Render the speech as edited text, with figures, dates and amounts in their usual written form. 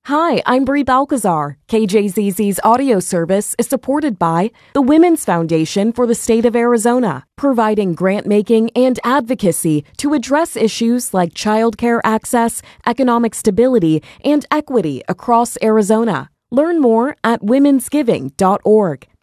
Hi, I'm Brie Balcazar. KJZZ's audio service is supported by the Women's Foundation for the State of Arizona, providing grant-making and advocacy to address issues like childcare access, economic stability, and equity across Arizona. Learn more at womensgiving.org.